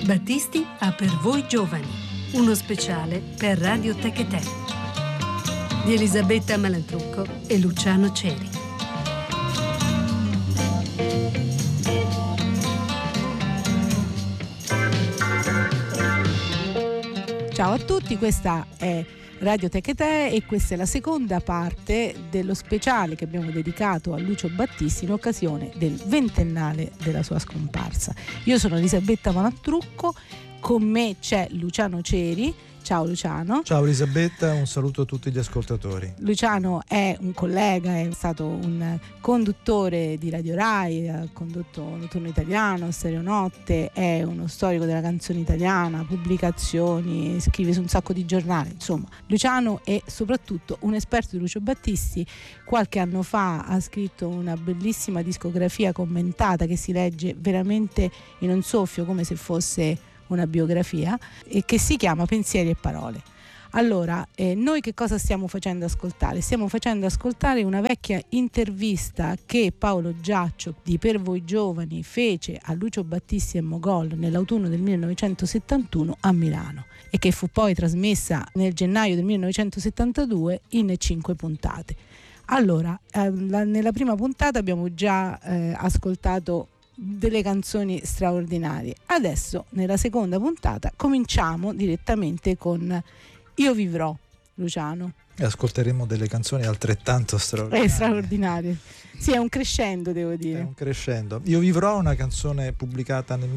Battisti ha per voi giovani, uno speciale per Radio Techetè di Elisabetta Malantrucco e Luciano Ceri. Ciao a tutti, questa è Radio Techetè e questa è la seconda parte dello speciale che abbiamo dedicato a Lucio Battisti in occasione del 20ennale della sua scomparsa. Io sono Elisabetta Malantrucco, con me c'è Luciano Ceri. Ciao Luciano. Ciao Elisabetta, un saluto a tutti gli ascoltatori. Luciano è un collega, è stato un conduttore di Radio Rai, ha condotto Notturno Italiano, Stereo Notte, è uno storico della canzone italiana, pubblicazioni, scrive su un sacco di giornali, insomma. Luciano è soprattutto un esperto di Lucio Battisti. Qualche anno fa ha scritto una bellissima discografia commentata che si legge veramente in un soffio, come se fosse una biografia, e che si chiama Pensieri e Parole. Allora, noi che cosa stiamo facendo ascoltare? Stiamo facendo ascoltare una vecchia intervista che Paolo Giaccio di Per Voi Giovani fece a Lucio Battisti e Mogol nell'autunno del 1971 a Milano e che fu poi trasmessa nel gennaio del 1972 in 5 puntate. Allora, nella prima puntata abbiamo già ascoltato delle canzoni straordinarie. Adesso nella seconda puntata cominciamo direttamente con Io vivrò, Luciano. E ascolteremo delle canzoni altrettanto straordinarie. Straordinarie. Sì, è un crescendo, devo dire. È un crescendo. Io vivrò, una canzone pubblicata nel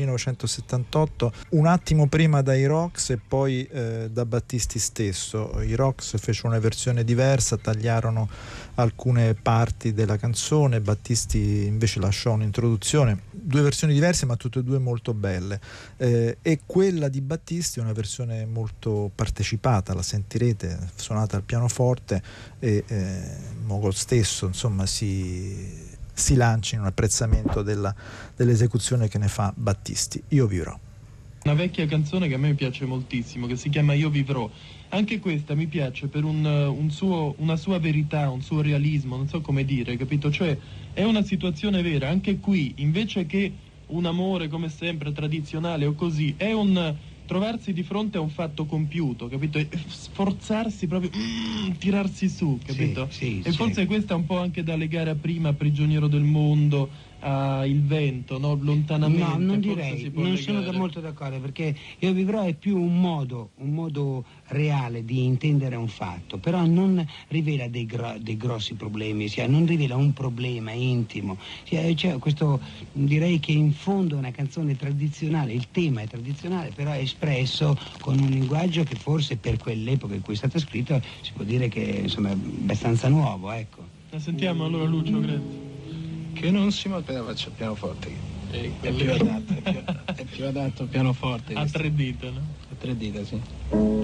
1978, un attimo prima dai Rox e poi da Battisti stesso. I Rox fecero una versione diversa, tagliarono alcune parti della canzone, Battisti invece lasciò un'introduzione. Due versioni diverse ma tutte e due molto belle, e quella di Battisti è una versione molto partecipata, la sentirete, suonata al pianoforte, e Mogol stesso insomma si lancia in un apprezzamento dell'esecuzione che ne fa Battisti. Io vivrò. Una vecchia canzone che a me piace moltissimo, che si chiama Io vivrò. Anche questa mi piace per una sua verità, un suo realismo, non so come dire, capito? Cioè è una situazione vera. Anche qui, invece che un amore come sempre tradizionale o così, è un trovarsi di fronte a un fatto compiuto, capito? E sforzarsi proprio, tirarsi su, capito? Sì, e forse questa è un po' anche da legare a prima, Prigioniero del mondo, a Il vento, no? Lontanamente. No, non direi, non sono molto d'accordo, perché Io vivrò è più un modo reale di intendere un fatto, però non rivela dei grossi problemi, cioè non rivela un problema intimo. Cioè, questo, direi che in fondo è una canzone tradizionale, il tema è tradizionale, però è espresso con un linguaggio che forse per quell'epoca in cui è stato scritto si può dire che insomma è abbastanza nuovo, ecco. La sentiamo allora, Lucio, credo. Che non si appena faccio il pianoforte. È più adatto il pianoforte. A 3 dita, no? A 3 dita, sì.